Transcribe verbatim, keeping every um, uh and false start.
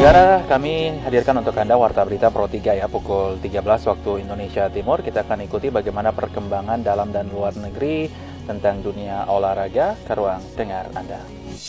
Saudara, kami hadirkan untuk Anda Warta Berita Pro tiga ya, pukul tiga belas waktu Indonesia Timur. Kita akan ikuti bagaimana perkembangan dalam dan luar negeri tentang dunia olahraga ke ruang dengar Anda.